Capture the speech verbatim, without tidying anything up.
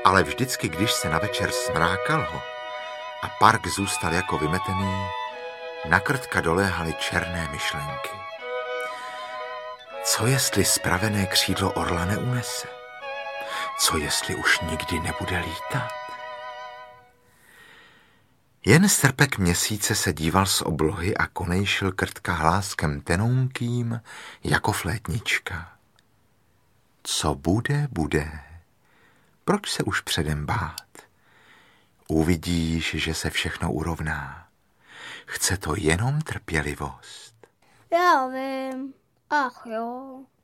Ale vždycky, když se na večer smrákalo a park zůstal jako vymetený, na Krtka doléhaly černé myšlenky. Co jestli spravené křídlo orla neunese? Co jestli už nikdy nebude lítat? Jen srpek měsíce se díval z oblohy a konejšil Krtka hláskem tenounkým jako flétnička. Co bude, bude. Proč se už předem bát? Uvidíš, že se všechno urovná. Chce to jenom trpělivost. Já vím. Ach jo.